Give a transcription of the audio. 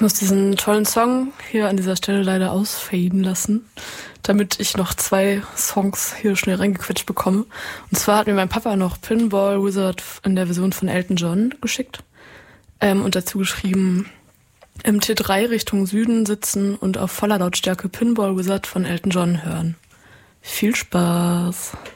muss diesen tollen Song hier an dieser Stelle leider ausfaden lassen, damit ich noch 2 Songs hier schnell reingequetscht bekomme. Und zwar hat mir mein Papa noch Pinball Wizard in der Version von Elton John geschickt und dazu geschrieben, im T3 Richtung Süden sitzen und auf voller Lautstärke Pinball Wizard von Elton John hören. Viel Spaß!